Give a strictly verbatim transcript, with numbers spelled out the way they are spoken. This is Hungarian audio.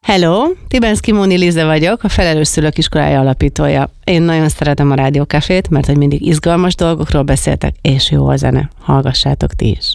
Hello, Tibenszky Móni Lize vagyok, a Felelős Szülők Iskolája alapítója. Én nagyon szeretem a Rádiókafét, mert hogy mindig izgalmas dolgokról beszéltek, és jó a zene. Hallgassátok ti is!